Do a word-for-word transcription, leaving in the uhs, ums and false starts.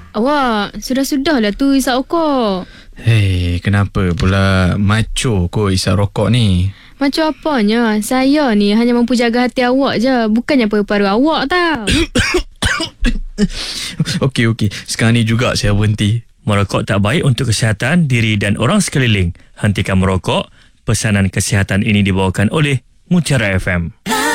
Awak, sudah-sudahlah tu isap rokok. Hei, kenapa pula macho kot isap rokok ni? Macam apanya? Saya ni hanya mampu jaga hati awak je, bukannya paru-paru awak tau. Okey, okey. Sekarang ni juga saya berhenti. Merokok tak baik untuk kesihatan diri dan orang sekeliling. Hentikan merokok. Pesanan kesihatan ini dibawakan oleh Mutiara F M.